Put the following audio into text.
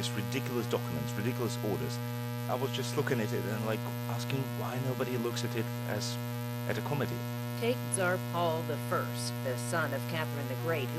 ridiculous documents, ridiculous orders. I was just looking at it and like asking why nobody looks at it as at a comedy. Take Tsar Paul I, the son of Catherine the Great, who